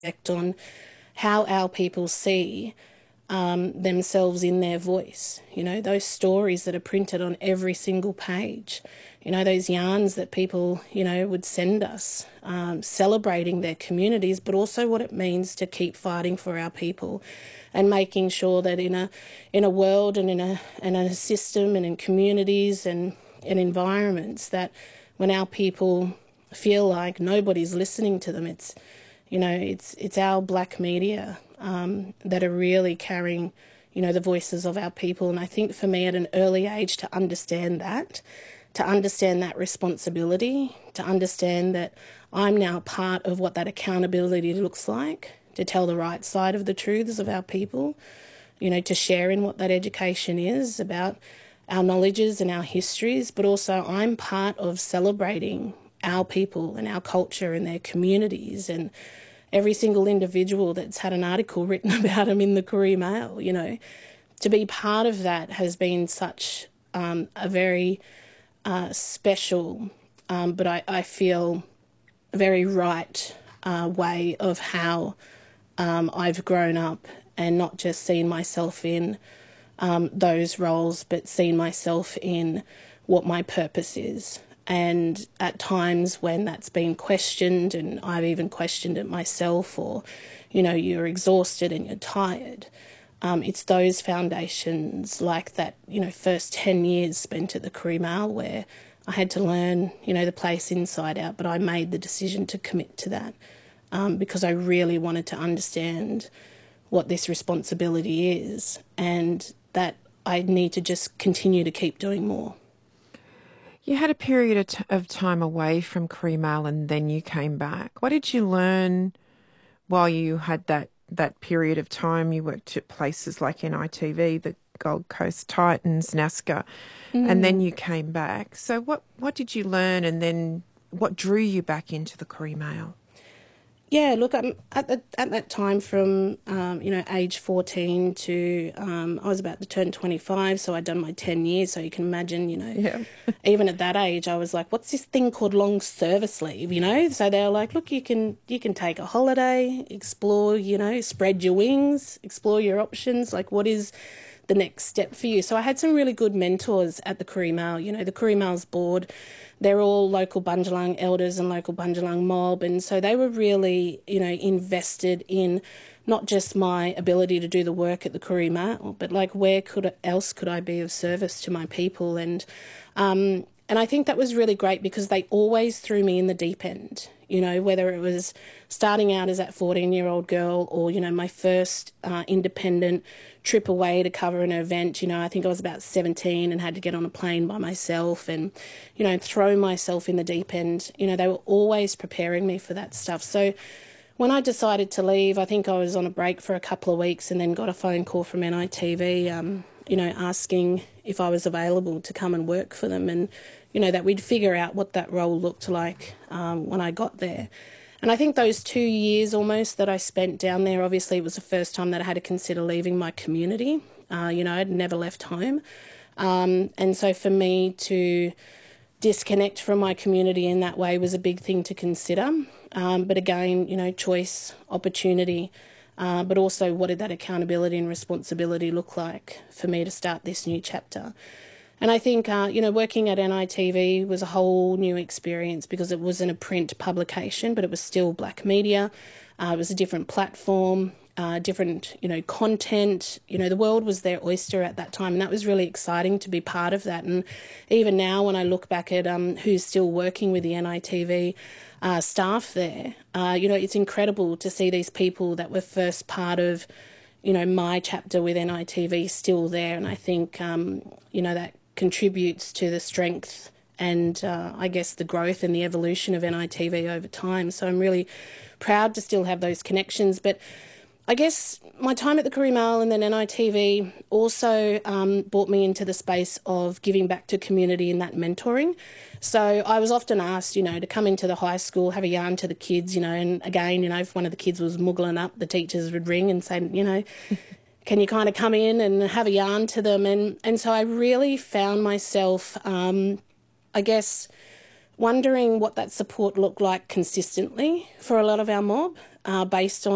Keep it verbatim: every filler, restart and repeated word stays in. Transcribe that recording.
effect on how our people see um, themselves in their voice. You know, those stories that are printed on every single page, you know, those yarns that people, you know, would send us, um, celebrating their communities, but also what it means to keep fighting for our people and making sure that in a in a world and in a, in a system and in communities and in environments that when our people feel like nobody's listening to them, it's, you know, it's it's our black media um, that are really carrying, you know, the voices of our people. And I think for me at an early age to understand that, to understand that responsibility, to understand that I'm now part of what that accountability looks like, to tell the right side of the truths of our people, you know, to share in what that education is about our knowledges and our histories, but also I'm part of celebrating our people and our culture and their communities and every single individual that's had an article written about them in the Courier Mail. You know, to be part of that has been such um, a very uh, special, um, but I, I feel a very right uh, way of how um, I've grown up and not just seen myself in um, those roles, but seen myself in what my purpose is. And at times when that's been questioned, and I've even questioned it myself, or, you know, you're exhausted and you're tired, um, it's those foundations like that, you know, first ten years spent at the Courier Mail where I had to learn, you know, the place inside out, but I made the decision to commit to that um, because I really wanted to understand what this responsibility is and that I need to just continue to keep doing more. You had a period of, t- of time away from Courier Mail and then you came back. What did you learn while you had that, that period of time? You worked at places like N I T V, the Gold Coast Titans, NASCAR, mm. and then you came back. So what, what did you learn and then what drew you back into the Courier Mail? Yeah, look, um, at, the, at that time from, um, you know, age fourteen to um, I was about to turn twenty-five, so I'd done my ten years, so you can imagine, you know, yeah. even at that age, I was like, what's this thing called long service leave, you know? So they were like, look, you can you can take a holiday, explore, you know, spread your wings, explore your options, like what is the next step for you? So I had some really good mentors at the Courier Mail. You know, the Courier Mail's board, they're all local Bundjalung elders and local Bundjalung mob, and so they were really, you know, invested in not just my ability to do the work at the Courier Mail, but like where could else could I be of service to my people? And um, and I think that was really great because they always threw me in the deep end, you know, whether it was starting out as that fourteen-year-old girl or, you know, my first uh, independent trip away to cover an event. You know, I think I was about seventeen and had to get on a plane by myself and, you know, throw myself in the deep end. You know, they were always preparing me for that stuff. So when I decided to leave, I think I was on a break for a couple of weeks and then got a phone call from N I T V, um, you know, asking if I was available to come and work for them and, you know, that we'd figure out what that role looked like um, when I got there. And I think those two years almost that I spent down there, obviously it was the first time that I had to consider leaving my community. Uh, you know, I'd never left home. Um, and so for me to disconnect from my community in that way was a big thing to consider. Um, but again, you know, choice, opportunity, uh, but also what did that accountability and responsibility look like for me to start this new chapter? And I think, uh, you know, working at N I T V was a whole new experience because it wasn't a print publication, but it was still black media. Uh, it was a different platform, uh, different, you know, content. You know, the world was their oyster at that time, and that was really exciting to be part of that. And even now when I look back at um, who's still working with the N I T V uh, staff there, uh, you know, it's incredible to see these people that were first part of, you know, my chapter with N I T V still there. And I think, um, you know, that contributes to the strength and uh, I guess the growth and the evolution of N I T V over time. So I'm really proud to still have those connections. But I guess my time at the Courier Mail and then N I T V also um, brought me into the space of giving back to community and that mentoring. So I was often asked, you know, to come into the high school, have a yarn to the kids, you know, and again, you know, if one of the kids was muggling up, the teachers would ring and say, you know, can you kind of come in and have a yarn to them? And, and so I really found myself, um, I guess, wondering what that support looked like consistently for a lot of our mob uh, based on